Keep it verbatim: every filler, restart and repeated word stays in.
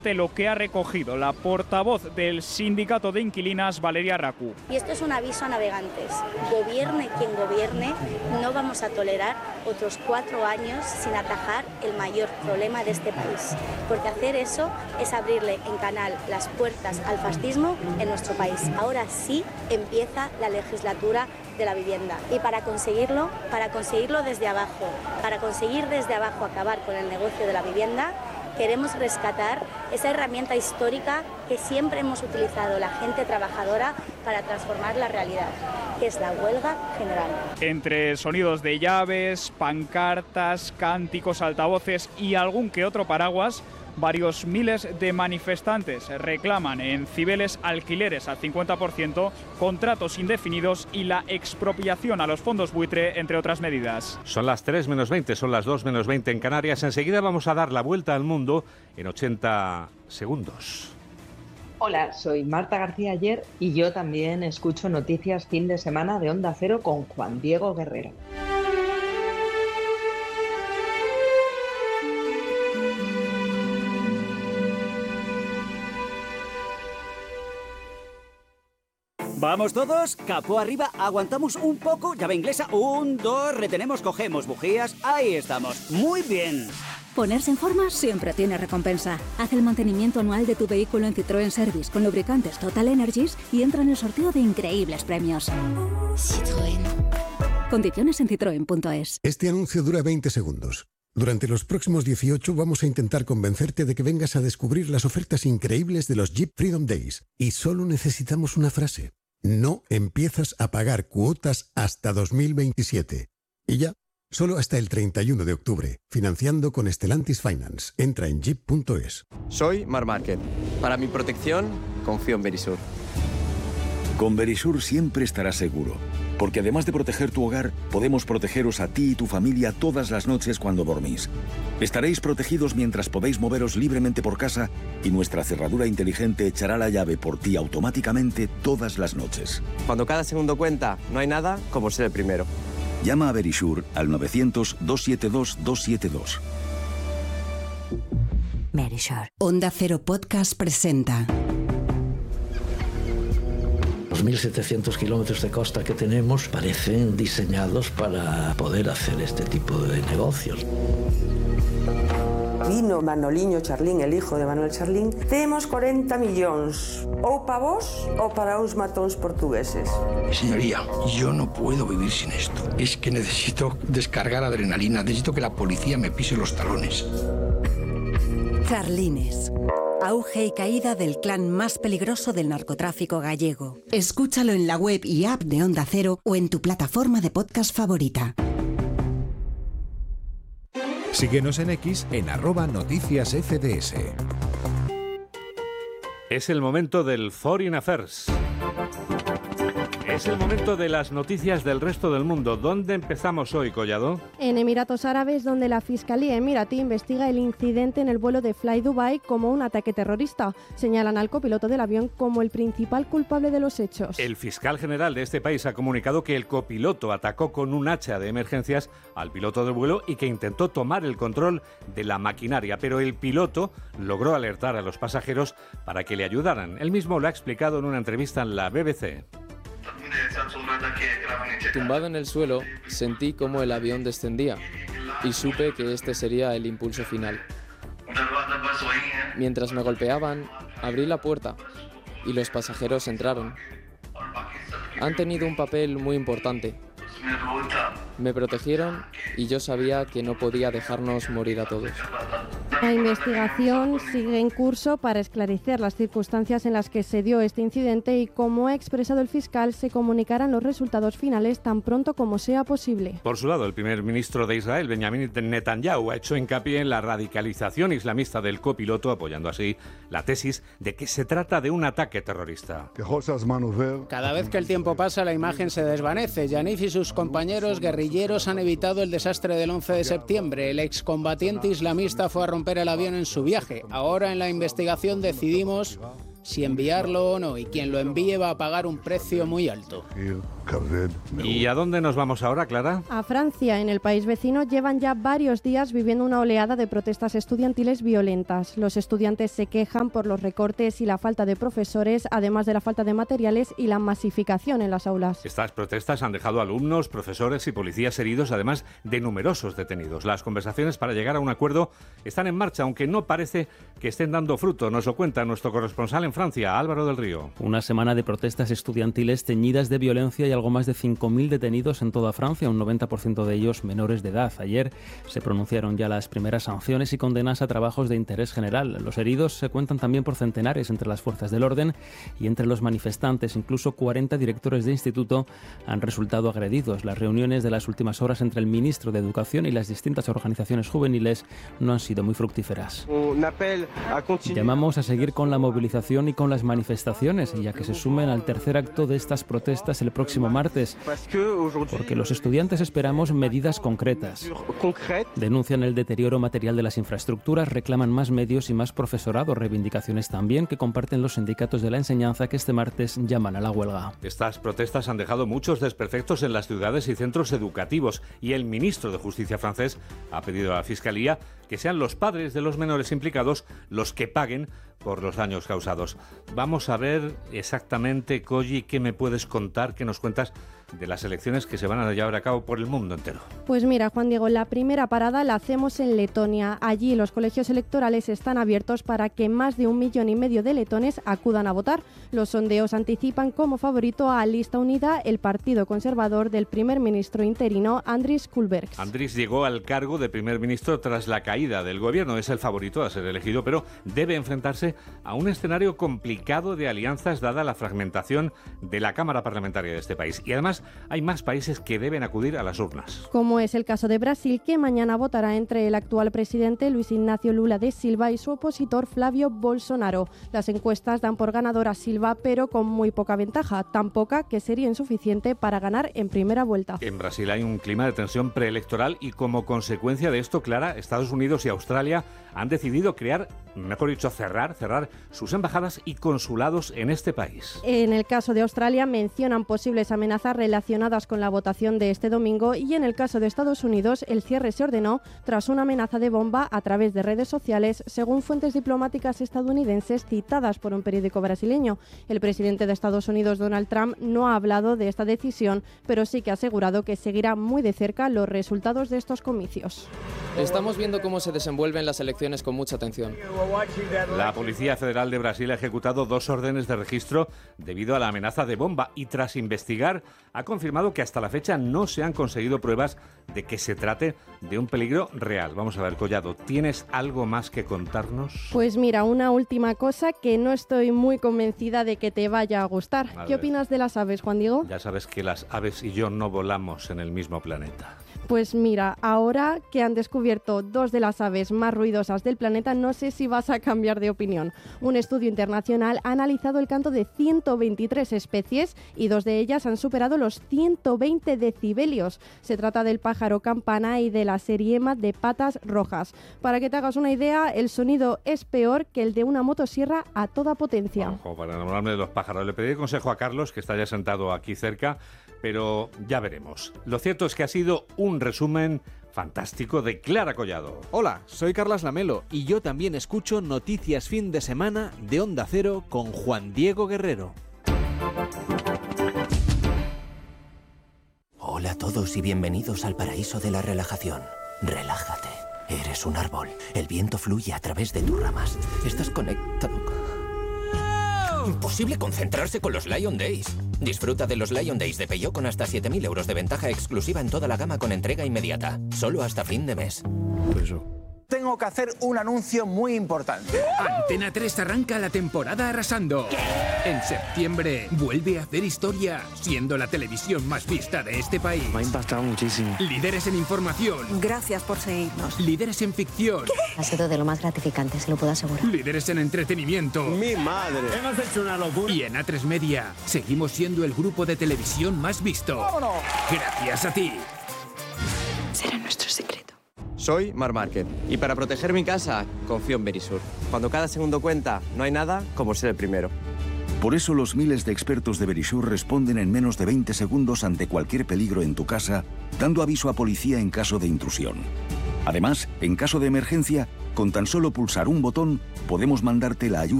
de lo que ha recogido la portavoz del sindicato de inquilinas, Valeria Racú. Y esto es un aviso a navegantes. Gobierne quien gobierne, no vamos a tolerar otros cuatro años sin atajar el mayor problema de este país. Porque hacer eso es abrirle en canal las puertas al fascismo en nuestro país. Ahora sí empieza la legislatura de la vivienda. Y para conseguirlo, para conseguirlo desde abajo, para conseguir desde abajo acabar con el negocio de la vivienda, queremos rescatar esa herramienta histórica que siempre hemos utilizado la gente trabajadora para transformar la realidad, que es la huelga general. Entre sonidos de llaves, pancartas, cánticos, altavoces y algún que otro paraguas, varios miles de manifestantes reclaman en Cibeles alquileres al cincuenta por ciento, contratos indefinidos y la expropiación a los fondos buitre, entre otras medidas. Son las tres menos veinte, son las dos menos veinte en Canarias. Enseguida vamos a dar la vuelta al mundo en ochenta segundos. Hola, soy Marta García Ayer y yo también escucho Noticias Fin de Semana de Onda Cero con Juan Diego Guerrero. ¿Vamos todos? Capó arriba, aguantamos un poco, llave inglesa, un, dos, retenemos, cogemos bujías, ahí estamos, muy bien. Ponerse en forma siempre tiene recompensa. Haz el mantenimiento anual de tu vehículo en Citroën Service con lubricantes Total Energies y entra en el sorteo de increíbles premios. Citroën. Condiciones en citroen punto es. Este anuncio dura veinte segundos. Durante los próximos dieciocho vamos a intentar convencerte de que vengas a descubrir las ofertas increíbles de los Jeep Freedom Days. Y solo necesitamos una frase. No empiezas a pagar cuotas hasta dos mil veintisiete. Y ya, solo hasta el treinta y uno de octubre, financiando con Stellantis Finance. Entra en jeep punto es. Soy Marc Márquez. Para mi protección, confío en Verisur. Con Verisur siempre estarás seguro, porque además de proteger tu hogar, podemos protegeros a ti y tu familia todas las noches cuando dormís. Estaréis protegidos mientras podéis moveros libremente por casa y nuestra cerradura inteligente echará la llave por ti automáticamente todas las noches. Cuando cada segundo cuenta, no hay nada como ser el primero. Llama a Verisur al novecientos, doscientos setenta y dos, doscientos setenta y dos. Verisur. Onda Cero Podcast presenta. Los mil setecientos kilómetros de costa que tenemos parecen diseñados para poder hacer este tipo de negocios. Vino Manoliño Charlín, el hijo de Manuel Charlín. Temos cuarenta millóns, ou para vos ou para uns matóns portugueses. Señoría, yo no puedo vivir sin esto. Es que necesito descargar adrenalina, necesito que la policía me pise los talones. Charlines. Auge y caída del clan más peligroso del narcotráfico gallego. Escúchalo en la web y app de Onda Cero o en tu plataforma de podcast favorita. Síguenos en X en arroba noticias F D S. Es el momento del Foreign Affairs. Es el momento de las noticias del resto del mundo. ¿Dónde empezamos hoy, Collado? En Emiratos Árabes, donde la Fiscalía Emiratí investiga el incidente en el vuelo de Fly Dubai como un ataque terrorista. Señalan al copiloto del avión como el principal culpable de los hechos. El fiscal general de este país ha comunicado que el copiloto atacó con un hacha de emergencias al piloto del vuelo y que intentó tomar el control de la maquinaria, pero el piloto logró alertar a los pasajeros para que le ayudaran. Él mismo lo ha explicado en una entrevista en la B B C. Tumbado en el suelo, sentí cómo el avión descendía y supe que este sería el impulso final. Mientras me golpeaban, abrí la puerta y los pasajeros entraron. Han tenido un papel muy importante. Me protegieron y yo sabía que no podía dejarnos morir a todos. La investigación sigue en curso para esclarecer las circunstancias en las que se dio este incidente y, como ha expresado el fiscal, se comunicarán los resultados finales tan pronto como sea posible. Por su lado, el primer ministro de Israel, Benjamin Netanyahu, ha hecho hincapié en la radicalización islamista del copiloto, apoyando así la tesis de que se trata de un ataque terrorista. Cada vez que el tiempo pasa, la imagen se desvanece. Yanif y sus compañeros guerrilleros han evitado el desastre del once de septiembre. El excombatiente islamista fue a romper el avión en su viaje. Ahora, en la investigación, decidimos si enviarlo o no, y quien lo envíe va a pagar un precio muy alto. ¿Y a dónde nos vamos ahora, Clara? A Francia, en el país vecino, llevan ya varios días viviendo una oleada de protestas estudiantiles violentas. Los estudiantes se quejan por los recortes y la falta de profesores, además de la falta de materiales y la masificación en las aulas. Estas protestas han dejado alumnos, profesores y policías heridos, además de numerosos detenidos. Las conversaciones para llegar a un acuerdo están en marcha, aunque no parece que estén dando fruto. Nos lo cuenta nuestro corresponsal en Francia, Álvaro del Río. Una semana de protestas estudiantiles teñidas de violencia y algo más de cinco mil detenidos en toda Francia, un noventa por ciento de ellos menores de edad. Ayer se pronunciaron ya las primeras sanciones y condenas a trabajos de interés general. Los heridos se cuentan también por centenares entre las fuerzas del orden y entre los manifestantes. Incluso cuarenta directores de instituto han resultado agredidos. Las reuniones de las últimas horas entre el ministro de Educación y las distintas organizaciones juveniles no han sido muy fructíferas. Llamamos a seguir con la movilización y con las manifestaciones, y a que se sumen al tercer acto de estas protestas el próximo martes, porque los estudiantes esperamos medidas concretas. Denuncian el deterioro material de las infraestructuras, reclaman más medios y más profesorado, reivindicaciones también que comparten los sindicatos de la enseñanza, que este martes llaman a la huelga. Estas protestas han dejado muchos desperfectos en las ciudades y centros educativos, y el ministro de Justicia francés ha pedido a la Fiscalía que sean los padres de los menores implicados los que paguen por los daños causados. Vamos a ver exactamente, Colli, qué me puedes contar, qué nos cuentas de las elecciones que se van a llevar a cabo por el mundo entero. Pues mira, Juan Diego, la primera parada la hacemos en Letonia. Allí los colegios electorales están abiertos para que más de un millón y medio de letones acudan a votar. Los sondeos anticipan como favorito a Lista Unida, el partido conservador del primer ministro interino Andris Kulbergs. Andris llegó al cargo de primer ministro tras la caída del gobierno. Es el favorito a ser elegido, pero debe enfrentarse a un escenario complicado de alianzas dada la fragmentación de la Cámara Parlamentaria de este país. Y además hay más países que deben acudir a las urnas. Como es el caso de Brasil, que mañana votará entre el actual presidente Luis Ignacio Lula da Silva y su opositor Flavio Bolsonaro. Las encuestas dan por ganador a Silva, pero con muy poca ventaja, tan poca que sería insuficiente para ganar en primera vuelta. En Brasil hay un clima de tensión preelectoral y como consecuencia de esto, Clara, Estados Unidos y Australia han decidido crear, mejor dicho, cerrar, cerrar sus embajadas y consulados en este país. En el caso de Australia mencionan posibles amenazas relacionadas con la votación de este domingo, y en el caso de Estados Unidos el cierre se ordenó tras una amenaza de bomba a través de redes sociales, según fuentes diplomáticas estadounidenses citadas por un periódico brasileño. El presidente de Estados Unidos, Donald Trump, no ha hablado de esta decisión, pero sí que ha asegurado que seguirá muy de cerca los resultados de estos comicios. Estamos viendo cómo se desenvuelven las elecciones con mucha atención. La Policía Federal de Brasil ha ejecutado dos órdenes de registro debido a la amenaza de bomba y tras investigar ha confirmado que hasta la fecha no se han conseguido pruebas de que se trate de un peligro real. Vamos a ver, Collado, ¿tienes algo más que contarnos? Pues mira, una última cosa que no estoy muy convencida de que te vaya a gustar. A ¿Qué ver. opinas de las aves, Juan Diego? Ya sabes que las aves y yo no volamos en el mismo planeta. Pues mira, ahora que han descubierto dos de las aves más ruidosas del planeta, no sé si vas a cambiar de opinión. Un estudio internacional ha analizado el canto de ciento veintitrés especies y dos de ellas han superado los ciento veinte decibelios. Se trata del pájaro campana y de la seriema de patas rojas. Para que te hagas una idea, el sonido es peor que el de una motosierra a toda potencia. Ojo, para enamorarme de los pájaros. Le pedí consejo a Carlos, que está ya sentado aquí cerca, pero ya veremos. Lo cierto es que ha sido un resumen fantástico de Clara Collado. Hola, soy Carlas Lamelo y yo también escucho Noticias Fin de Semana de Onda Cero con Juan Diego Guerrero. Hola a todos y bienvenidos al paraíso de la relajación. Relájate. Eres un árbol. El viento fluye a través de tus ramas. Estás conectado. Imposible concentrarse con los Lion Days. Disfruta de los Lion Days de Peugeot con hasta siete mil euros de ventaja exclusiva en toda la gama con entrega inmediata. Solo hasta fin de mes. Tengo que hacer un anuncio muy importante. Antena tres arranca la temporada arrasando. En septiembre vuelve a hacer historia, siendo la televisión más vista de este país. Me ha impactado muchísimo. Líderes en información. Gracias por seguirnos. Líderes en ficción. Ha sido de lo más gratificante, se lo puedo asegurar. Líderes en entretenimiento. Mi madre. Hemos hecho una locura. Y en A tres Media seguimos siendo el grupo de televisión más visto. ¡Vámonos! Gracias a ti. Será nuestro secreto. Soy Mar Márquez y para proteger mi casa confío en Verisur. Cuando cada segundo cuenta, no hay nada como ser el primero. Por eso los miles de expertos de Verisur responden en menos de veinte segundos ante cualquier peligro en tu casa, dando aviso a policía en caso de intrusión. Además, en caso de emergencia, con tan solo pulsar un botón, podemos mandarte la ayuda